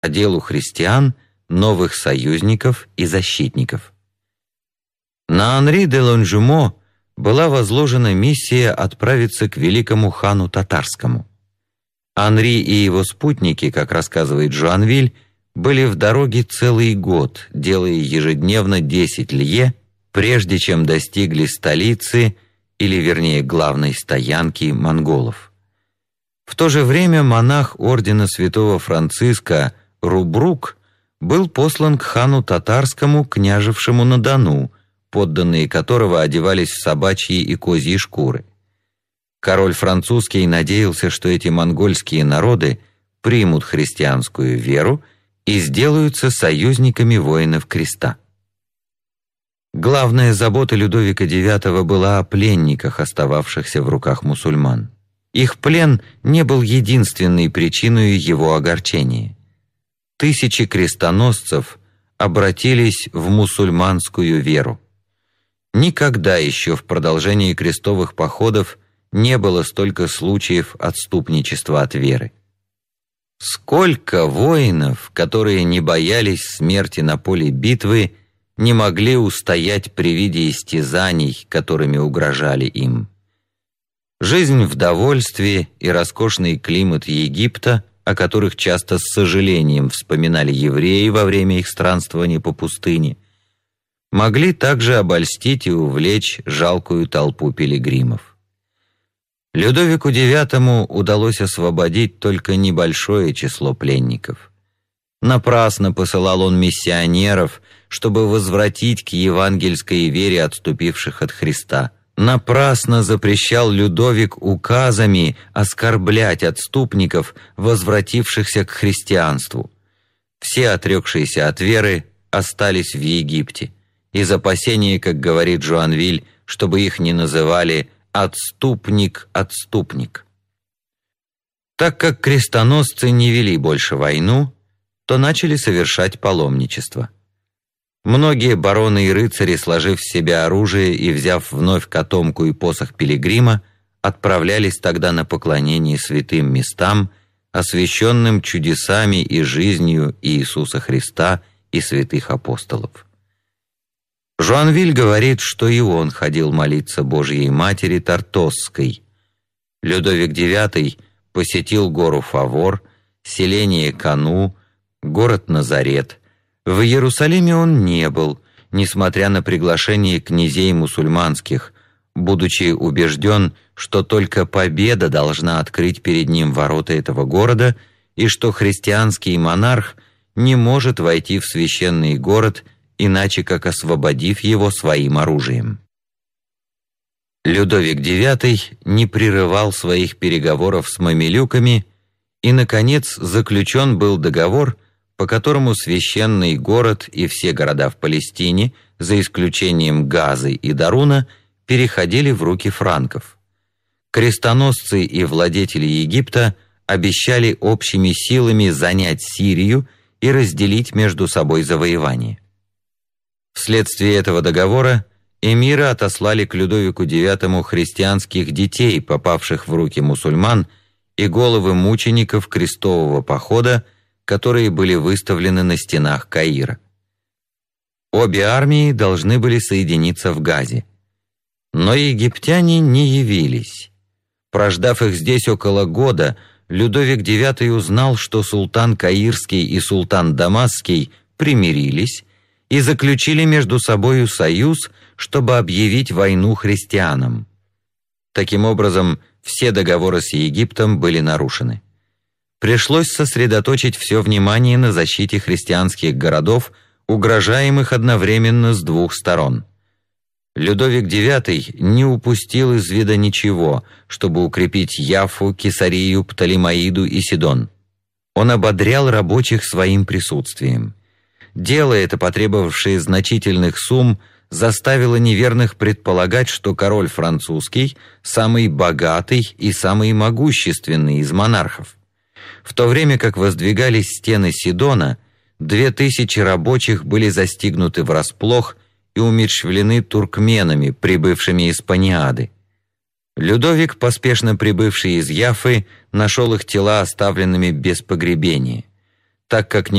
делу христиан, новых союзников и защитников. На Анри де Лонжумо была возложена миссия отправиться к великому хану татарскому. Анри и его спутники, как рассказывает Жуанвиль, были в дороге целый год, делая ежедневно 10 лье, прежде чем достигли столицы, или вернее главной стоянки монголов. В то же время монах ордена святого Франциска Рубрук был послан к хану татарскому, княжевшему на Дону, подданные которого одевались в собачьи и козьи шкуры. Король французский надеялся, что эти монгольские народы примут христианскую веру и сделаются союзниками воинов креста. Главная забота Людовика IX была о пленниках, остававшихся в руках мусульман. Их плен не был единственной причиной его огорчения. Тысячи крестоносцев обратились в мусульманскую веру. Никогда еще в продолжении крестовых походов не было столько случаев отступничества от веры. Сколько воинов, которые не боялись смерти на поле битвы, не могли устоять при виде истязаний, которыми угрожали им. Жизнь в довольстве и роскошный климат Египта, о которых часто с сожалением вспоминали евреи во время их странствования по пустыне, могли также обольстить и увлечь жалкую толпу пилигримов. Людовику IX удалось освободить только небольшое число пленников. Напрасно посылал он миссионеров, чтобы возвратить к евангельской вере отступивших от Христа. Напрасно запрещал Людовик указами оскорблять отступников, возвратившихся к христианству. Все отрекшиеся от веры остались в Египте, из опасения, как говорит Жуанвиль, чтобы их не называли «отступник». Так как крестоносцы не вели больше войну, то начали совершать паломничество. Многие бароны и рыцари, сложив в себя оружие и взяв вновь котомку и посох пилигрима, отправлялись тогда на поклонение святым местам, освященным чудесами и жизнью Иисуса Христа и святых апостолов. Жуанвиль говорит, что и он ходил молиться Божьей Матери Тартосской. Людовик IX посетил гору Фавор, селение Кану, город Назарет. В Иерусалиме он не был, несмотря на приглашение князей мусульманских, будучи убежден, что только победа должна открыть перед ним ворота этого города и что христианский монарх не может войти в священный город, иначе как освободив его своим оружием. Людовик IX не прерывал своих переговоров с мамилюками, и, наконец, заключен был договор, по которому священный город и все города в Палестине, за исключением Газы и Даруна, переходили в руки франков. Крестоносцы и владетели Египта обещали общими силами занять Сирию и разделить между собой завоевание. Вследствие этого договора эмиры отослали к Людовику IX христианских детей, попавших в руки мусульман, и головы мучеников крестового похода, которые были выставлены на стенах Каира. Обе армии должны были соединиться в Газе. Но египтяне не явились. Прождав их здесь около года, Людовик IX узнал, что султан Каирский и султан Дамасский примирились и заключили между собою союз, чтобы объявить войну христианам. Таким образом, все договоры с Египтом были нарушены. Пришлось сосредоточить все внимание на защите христианских городов, угрожаемых одновременно с двух сторон. Людовик IX не упустил из вида ничего, чтобы укрепить Яффу, Кесарию, Птолемаиду и Сидон. Он ободрял рабочих своим присутствием. Дело это, потребовавшее значительных сумм, заставило неверных предполагать, что король французский самый богатый и самый могущественный из монархов. В то время как воздвигались стены Сидона, 2000 рабочих были застигнуты врасплох и умерщвлены туркменами, прибывшими из Паниады. Людовик, поспешно прибывший из Яффы, нашел их тела оставленными без погребения. так как